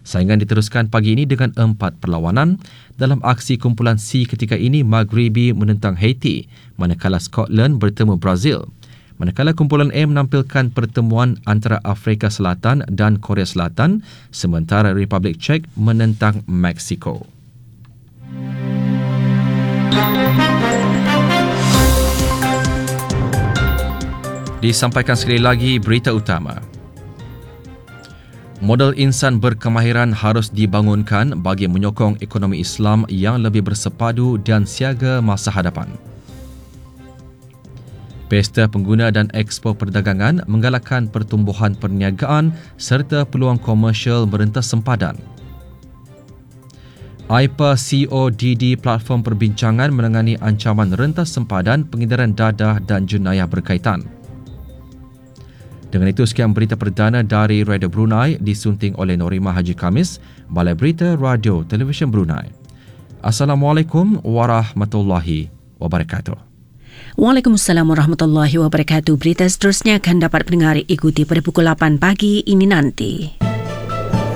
Saingan diteruskan pagi ini dengan 4 perlawanan. Dalam aksi kumpulan C ketika ini, Maghribi menentang Haiti, manakala Scotland bertemu Brazil. Manakala kumpulan A menampilkan pertemuan antara Afrika Selatan dan Korea Selatan, sementara Republik Czech menentang Mexico. Disampaikan sekali lagi berita utama. Model insan berkemahiran harus dibangunkan bagi menyokong ekonomi Islam yang lebih bersepadu dan siaga masa hadapan. Pesta Pengguna dan Expo Perdagangan menggalakkan pertumbuhan perniagaan serta peluang komersial merentas sempadan. AIPA CODD platform perbincangan menangani ancaman rentas sempadan, pengedaran dadah dan jenayah berkaitan. Dengan itu, sekian berita perdana dari Radio Brunei disunting oleh Norimah Haji Kamis, Balai Berita Radio Televisyen Brunei. Assalamualaikum warahmatullahi wabarakatuh. Waalaikumsalam warahmatullahi wabarakatuh. Berita seterusnya akan dapat pendengar ikuti pada pukul 8 pagi ini nanti.